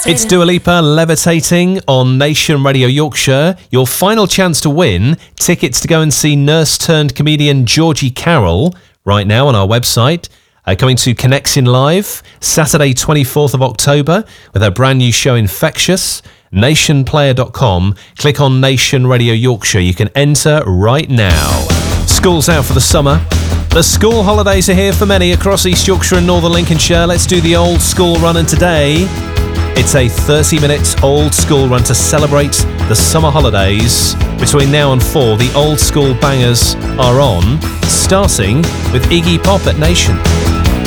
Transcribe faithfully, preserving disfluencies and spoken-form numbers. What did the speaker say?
Levitating. It's Dua Lipa, Levitating on Nation Radio Yorkshire. Your final chance to win tickets to go and see nurse-turned-comedian Georgie Carroll right now on our website. Uh, coming to Connexin Live, Saturday twenty-fourth of October, with her brand new show Infectious. nation player dot com. Click on Nation Radio Yorkshire. You can enter right now. School's out for the summer. The school holidays are here for many across East Yorkshire and Northern Lincolnshire. Let's do the old school run, and today it's a thirty minute old school run to celebrate the summer holidays. Between now and four, the old school bangers are on, starting with Iggy Pop at Nation.